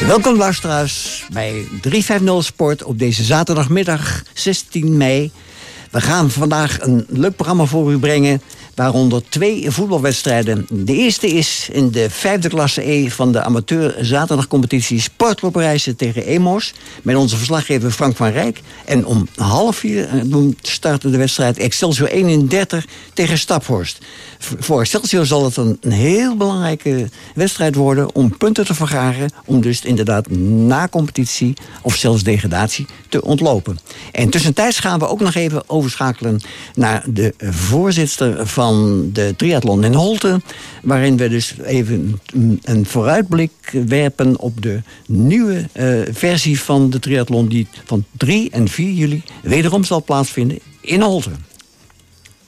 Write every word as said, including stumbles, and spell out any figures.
Welkom luisteraars bij driehonderdvijftig Sport op deze zaterdagmiddag zestien mei. We gaan vandaag een leuk programma voor u brengen, waaronder twee voetbalwedstrijden. De eerste is in de vijfde klasse E van de amateur zaterdagcompetitie Sportclub Rijssen tegen Emos. Met onze verslaggever Frank van Rijk. En om half vier starten de wedstrijd Excelsior eenendertig tegen Staphorst. Voor Excelsior zal het een, een heel belangrijke wedstrijd worden om punten te vergaren. Om dus inderdaad na competitie of zelfs degradatie te ontlopen. En tussentijds gaan we ook nog even overschakelen naar de voorzitter van de triathlon in Holte, waarin we dus even een vooruitblik werpen op de nieuwe uh, versie van de triathlon die van drie en vier juli wederom zal plaatsvinden in Holte.